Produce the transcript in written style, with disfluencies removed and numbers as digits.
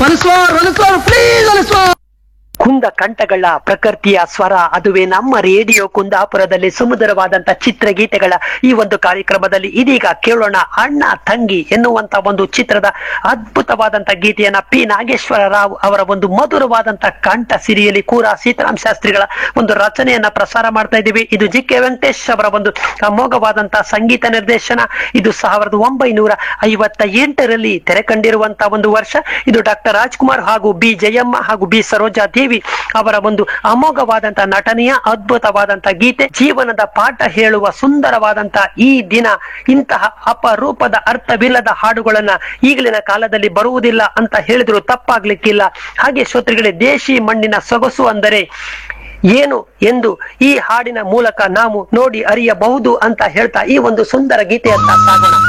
Please ಕುಂದ ಕಂಠಗಳ ಪ್ರಕೃತಿಯ ಸ್ವರ, ಅದುವೇ ನಮ್ಮ ರೇಡಿಯೋ ಕುಂದಾಪುರದಲ್ಲಿ ಸುಮಧುರವಾದಂತ ಚಿತ್ರಗೀತೆಗಳ ಈ ಒಂದು ಕಾರ್ಯಕ್ರಮದಲ್ಲಿ ಇದೀಗ ಕೇಳೋಣ ಅಣ್ಣ ತಂಗಿ ಎನ್ನುವಂತ ಒಂದು ಚಿತ್ರದ ಅದ್ಭುತವಾದಂತ ಗೀತೆಯನ್ನ ಪಿ ನಾಗೇಶ್ವರ ರಾವ್ ಅವರ ಒಂದು ಮಧುರವಾದಂತ ಕಂಠ ಸಿರಿಯಲ್ಲಿ ಕೂರ ಸೀತಾರಾಮ್ ಶಾಸ್ತ್ರಿಗಳ ಒಂದು ರಚನೆಯನ್ನ ಪ್ರಸಾರ ಮಾಡ್ತಾ ಇದ್ದೀವಿ. ಇದು ಜಿ ಕೆ ವೆಂಕಟೇಶ್ ಅವರ ಒಂದು ಅಮೋಘವಾದಂತ ಸಂಗೀತ ನಿರ್ದೇಶನ. ಇದು 1958ರಲ್ಲಿ ತೆರೆ ಕಂಡಿರುವಂತಹ ಒಂದು ವರ್ಷ. ಇದು ಡಾಕ್ಟರ್ ರಾಜ್ಕುಮಾರ್ ಹಾಗೂ ಬಿ ಜಯಮ್ಮ ಹಾಗೂ ಬಿ ಸರೋಜಾ ದೇವಿ ಅವರ ಒಂದು ಅಮೋಘವಾದಂತ ನಟನೆಯ ಅದ್ಭುತವಾದಂತ ಗೀತೆ. ಜೀವನದ ಪಾಠ ಹೇಳುವ ಸುಂದರವಾದಂತ ಈ ದಿನ ಇಂತಹ ಅಪರೂಪದ ಅರ್ಥವಿಲ್ಲದ ಹಾಡುಗಳನ್ನ ಈಗಲಿನ ಕಾಲದಲ್ಲಿ ಬರುವುದಿಲ್ಲ ಅಂತ ಹೇಳಿದ್ರು ತಪ್ಪಾಗ್ಲಿಕ್ಕಿಲ್ಲ. ಹಾಗೆ ಶ್ರೋತೃಗಳೇ, ದೇಶಿ ಮಣ್ಣಿನ ಸೊಗಸು ಅಂದರೆ ಏನು ಎಂದು ಈ ಹಾಡಿನ ಮೂಲಕ ನಾವು ನೋಡಿ ಅರಿಯಬಹುದು ಅಂತ ಹೇಳ್ತಾ ಈ ಒಂದು ಸುಂದರ ಗೀತೆಯತ್ತ ಸಾಗೋಣ.